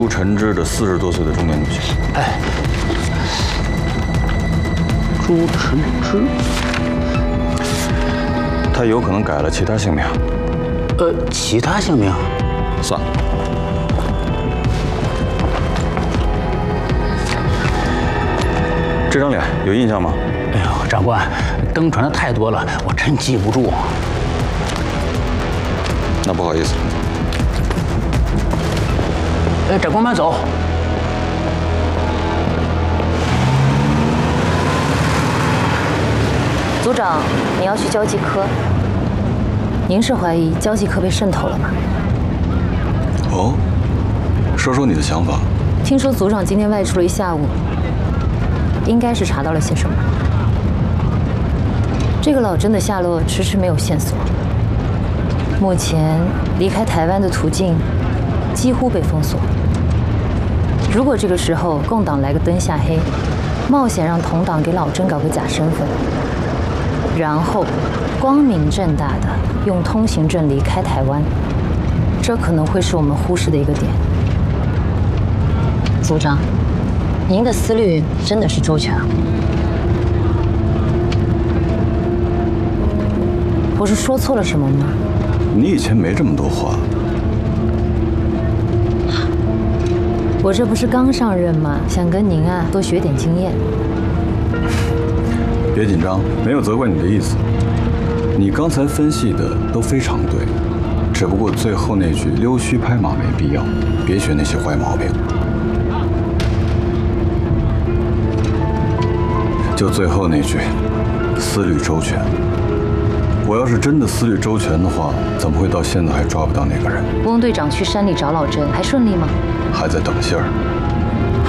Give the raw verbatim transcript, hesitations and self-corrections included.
朱晨之的四十多岁的中年女性。 哎，朱晨之， 她有可能改了其他姓名。 呃，其他姓名？ 算了。这张脸有印象吗？ 哎呦，长官，登传的太多了，我真记不住。 那不好意思。 哎，长官慢走。 组长，你要去交际科，您是怀疑交际科被渗透了吗？ 哦，说说你的想法。 听说组长今天外出了一下午，应该是查到了些什么。这个老甄的下落迟迟没有线索，目前离开台湾的途径几乎被封锁。如果这个时候共党来个灯下黑，冒险让同党给老甄搞个假身份，然后光明正大的用通行证离开台湾，这可能会是我们忽视的一个点。组长，您的思虑真的是周全啊。我是说错了什么吗？ 你以前没这么多话。 我这不是刚上任吗？想跟您啊多学点经验。 别紧张，没有责怪你的意思。你刚才分析的都非常对，只不过最后那句溜须拍马没必要，别学那些坏毛病。就最后那句，思虑周全。我要是真的思虑周全的话，怎么会到现在还抓不到那个人？ 翁队长去山里找老甄，还顺利吗？ 还在等信儿。